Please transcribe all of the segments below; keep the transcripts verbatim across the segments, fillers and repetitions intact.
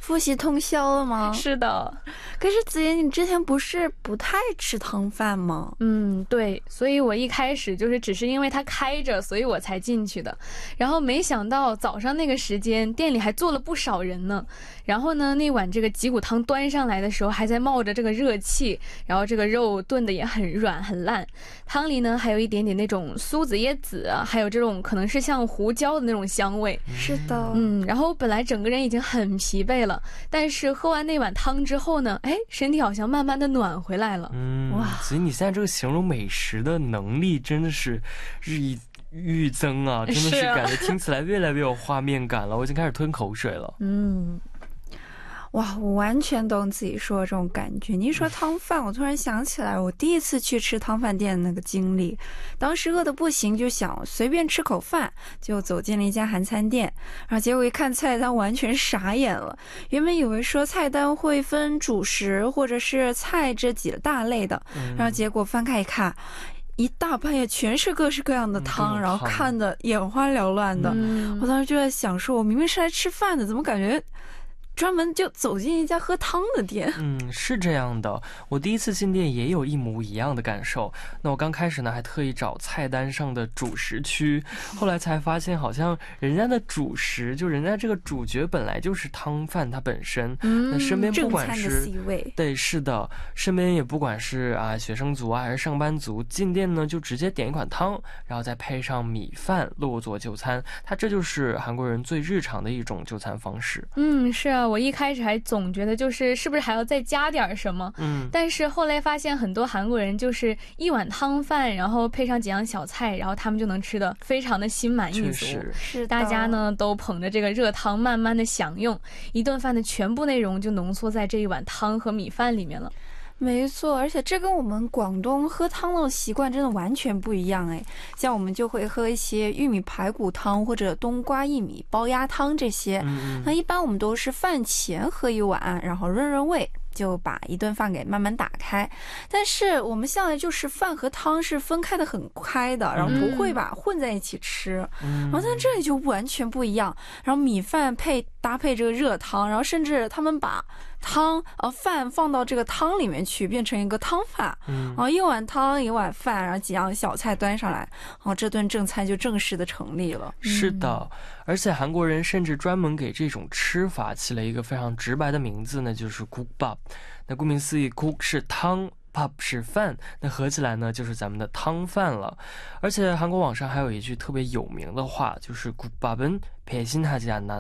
复习通宵了吗？ 是的。 可是子妍，你之前不是不太吃汤饭吗？ 嗯，对，所以我一开始就是只是因为它开着，所以我才进去的。然后没想到早上那个时间店里还坐了不少人呢。然后呢，那碗这个脊骨汤端上来的时候还在冒着这个热气，然后这个肉炖的也很软很烂，汤里呢还有一点点那种苏子叶子啊，还有这种可能是像胡椒的那种香味。 是的。 嗯，然后本来整个人已经很疲惫了，但是喝完那碗汤之后呢，哎，身体好像慢慢的暖回来了。 嗯，哇，所以你现在这个形容美食的能力真的是日益愈增啊，真的是感觉听起来越来越有画面感了，我已经开始吞口水了。 嗯，哇，我完全懂自己说的这种感觉。你一说汤饭，我突然想起来我第一次去吃汤饭店的那个经历。当时饿得不行，就想随便吃口饭，就走进了一家韩餐店，然后结果一看菜单，完全傻眼了。原本以为说菜单会分主食或者是菜这几大类的，然后结果翻开一看，一大半也全是各式各样的汤，嗯、然后看得眼花缭乱的。嗯、我当时就在想说，我明明是来吃饭的，怎么感觉专门就走进一家喝汤的店？ 嗯，是这样的，我第一次进店也有一模一样的感受。那我刚开始呢还特意找菜单上的主食区，后来才发现好像人家的主食就人家这个主角本来就是汤饭它本身。嗯，那身边不管是对，是的，身边也不管是啊学生族啊还是上班族，进店呢就直接点一款汤，然后再配上米饭落座就餐。它这就是韩国人最日常的一种就餐方式。 嗯，是啊，我一开始还总觉得就是是不是还要再加点什么，嗯，但是后来发现很多韩国人就是一碗汤饭，然后配上几样小菜，然后他们就能吃得非常的心满意足。 是大家呢都捧着这个热汤慢慢的享用，一顿饭的全部内容就浓缩在这一碗汤和米饭里面了。 没错，而且这跟我们广东喝汤的习惯真的完全不一样哎。像我们就会喝一些玉米排骨汤或者冬瓜薏米煲鸭汤这些，嗯、那一般我们都是饭前喝一碗，然后润润胃，就把一顿饭给慢慢打开。但是我们向来就是饭和汤是分开的很开的，然后不会把混在一起吃。嗯、然后在这里就完全不一样。然后米饭配搭配这个热汤，然后甚至他们把汤呃饭放到这个汤里面去，变成一个汤饭。嗯，然后一碗汤一碗饭，然后几样小菜端上来，然后这顿正餐就正式的成立了。 是的，而且韩国人甚至专门给这种吃法起了一个非常直白的名字呢，就是 국밥。那顾名思义， 국是汤，밥是饭，那合起来呢就是咱们的汤饭了。而且韩国网上还有一句特别有名的话，就是 국밥은 배신하지 않는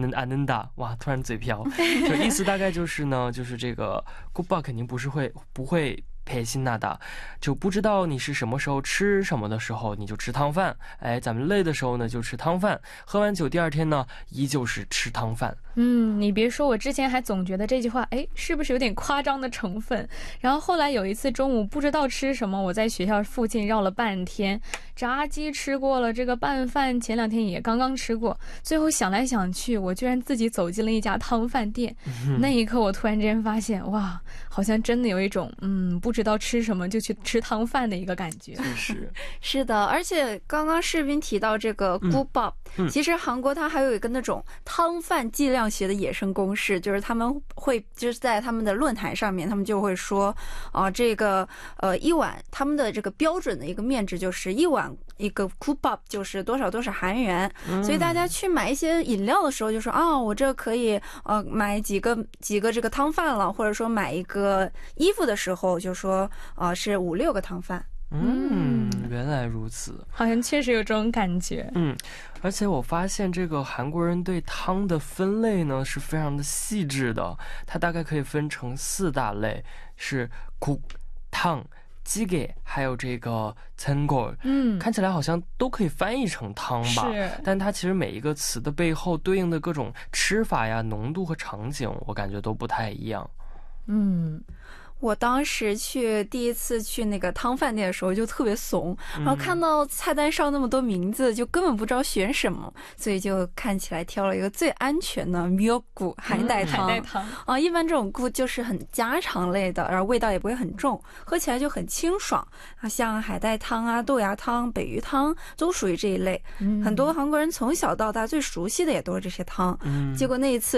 않는다。哇，突然嘴瓢，就意思大概就是呢，就是这个 국밥肯定不是会不会配辛纳达，就不知道你是什么时候吃什么的时候你就吃汤饭，哎，咱们累的时候呢就吃汤饭，喝完酒第二天呢依旧是吃汤饭。 嗯，你别说，我之前还总觉得这句话哎是不是有点夸张的成分，然后后来有一次中午不知道吃什么，我在学校附近绕了半天，炸鸡吃过了，这个拌饭前两天也刚刚吃过，最后想来想去我居然自己走进了一家汤饭店。嗯、那一刻我突然之间发现，哇，好像真的有一种嗯不知道吃什么就去吃汤饭的一个感觉。 是是的，而且刚刚视频提到这个 국밥、嗯、其实韩国它还有一个那种汤饭计量学的野生公式，就是他们会就是在他们的论坛上面他们就会说啊、呃，这个呃一碗他们的这个标准的一个面值就是一碗一个 국밥就是多少多少韩元、嗯、所以大家去买一些饮料的时候就说啊，我这可以呃买几个几个这个汤饭了，或者说买一个衣服的时候就说啊、呃、是五六个汤饭。 嗯，原来如此， 好像确实有这种感觉。 嗯，而且我发现这个韩国人对汤的分类呢是非常的细致的，它大概可以分成四大类，是국、汤、찌개还有这个cen골。嗯，看起来好像都可以翻译成汤吧，是，但它其实每一个词的背后对应的各种吃法呀、浓度和场景，我感觉都不太一样。 嗯。我当时去第一次去那个汤饭店的时候就特别怂，然后看到菜单上那么多名字就根本不知道选什么，所以就看起来挑了一个最安全的miyeok국海带汤、嗯、海带汤啊，一般这种국就是很家常类的，然后味道也不会很重，喝起来就很清爽啊，像海带汤啊、豆芽汤、北鱼汤都属于这一类、嗯、很多韩国人从小到大最熟悉的也都是这些汤、嗯、结果那一次